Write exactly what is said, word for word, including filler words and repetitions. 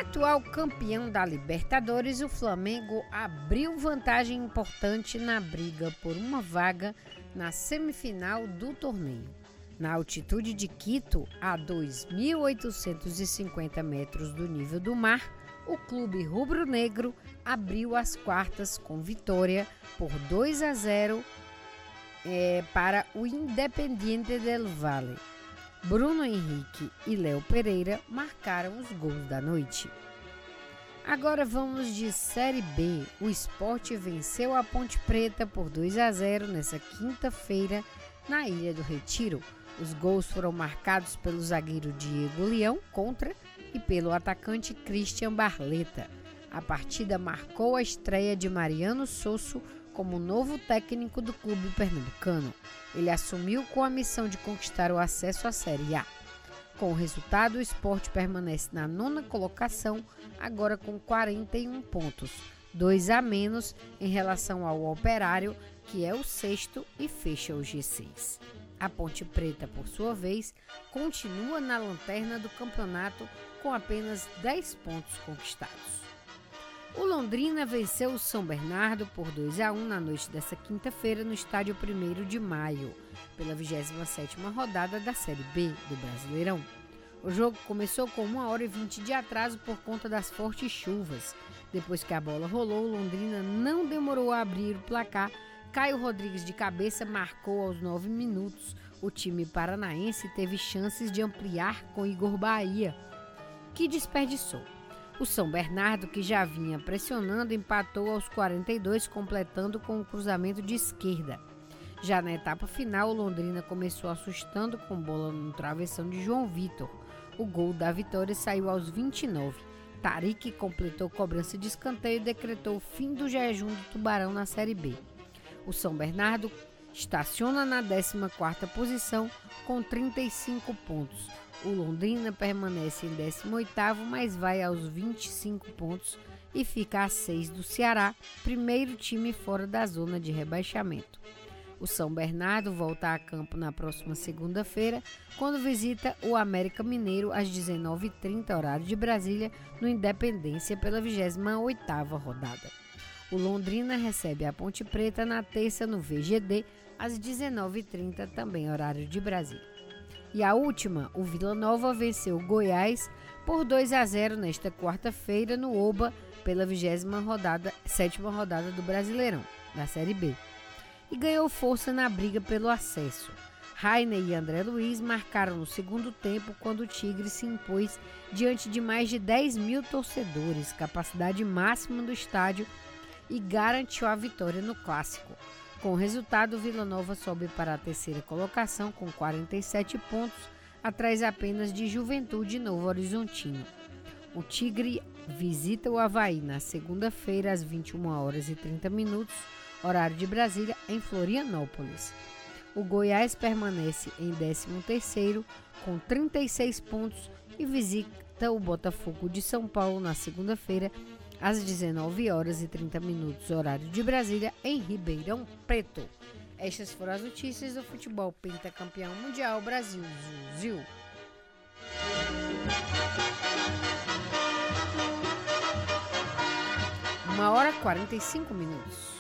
Atual campeão da Libertadores, o Flamengo abriu vantagem importante na briga por uma vaga na semifinal do torneio. Na altitude de Quito, a dois mil oitocentos e cinquenta metros do nível do mar, o clube rubro-negro abriu as quartas com vitória por dois a zero é, para o Independiente del Valle. Bruno Henrique e Léo Pereira marcaram os gols da noite. Agora vamos de Série B. O Sport venceu a Ponte Preta por dois a zero nessa quinta-feira na Ilha do Retiro. Os gols foram marcados pelo zagueiro Diego Leão contra e pelo atacante Christian Barleta. A partida marcou a estreia de Mariano Sosso como novo técnico do clube pernambucano. Ele assumiu com a missão de conquistar o acesso à Série A. Com o resultado, o Sport permanece na nona colocação, agora com quarenta e um pontos, dois a menos em relação ao Operário, que é o sexto e fecha o G seis. A Ponte Preta, por sua vez, continua na lanterna do campeonato com apenas dez pontos conquistados. O Londrina venceu o São Bernardo por dois a um na noite desta quinta-feira no estádio primeiro de maio, pela vigésima sétima rodada da Série B do Brasileirão. O jogo começou com uma hora e vinte de atraso por conta das fortes chuvas. Depois que a bola rolou, o Londrina não demorou a abrir o placar. Caio Rodrigues de cabeça marcou aos nove minutos. O time paranaense teve chances de ampliar com Igor Bahia, que desperdiçou. O São Bernardo, que já vinha pressionando, empatou aos quarenta e dois, completando com um cruzamento de esquerda. Já na etapa final, o Londrina começou assustando com bola no travessão de João Vitor. O gol da vitória saiu aos vinte e nove. Tarik completou cobrança de escanteio e decretou o fim do jejum do Tubarão na Série B. O São Bernardo estaciona na décima quarta posição com trinta e cinco pontos. O Londrina permanece em décimo oitavo, mas vai aos vinte e cinco pontos e fica a seis do Ceará, primeiro time fora da zona de rebaixamento. O São Bernardo volta a campo na próxima segunda-feira, quando visita o América Mineiro às dezenove e trinta, horário de Brasília, no Independência, pela vigésima oitava rodada. O Londrina recebe a Ponte Preta na terça no V G D, às dezenove e trinta, também horário de Brasília. E a última, o Vila Nova venceu o Goiás por dois a zero nesta quarta-feira no Oba, pela vigésima rodada, sétima rodada do Brasileirão, da Série B. E ganhou força na briga pelo acesso. Rainer e André Luiz marcaram no segundo tempo quando o Tigre se impôs diante de mais de dez mil torcedores, capacidade máxima do estádio, e garantiu a vitória no clássico. Com o resultado, o Vila Nova sobe para a terceira colocação com quarenta e sete pontos, atrás apenas de Juventude e Novo Horizontino. O Tigre visita o Avaí na segunda-feira às vinte e uma horas e trinta minutos, horário de Brasília, em Florianópolis. O Goiás permanece em décimo terceiro com trinta e seis pontos e visita o Botafogo de São Paulo na segunda-feira às dezenove horas e trinta minutos, horário de Brasília, em Ribeirão Preto. Estas foram as notícias do futebol pentacampeão mundial Brasil. Zil. Uma hora e quarenta e cinco minutos.